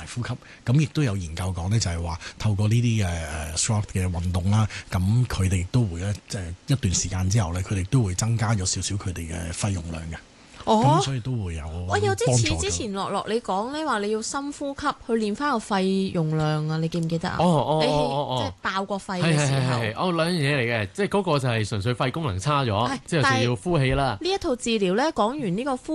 呼吸。咁亦都有研究講呢，就係話透過呢啲嘅squat 嘅運動啦，咁佢哋亦都會咧，即係一段時間之後咧，佢哋都會增加咗少少佢哋嘅肺容量嘅。咁所以都會有我有啲似之前樂樂你講咧話你要深呼吸去練翻個肺容量啊，你記唔記得啊？即係爆個肺嘅時候。 兩樣嘢嚟嘅，即係嗰個就係純粹肺功能差咗，之後就要呼氣啦。 呢一套治療咧講完呢個呼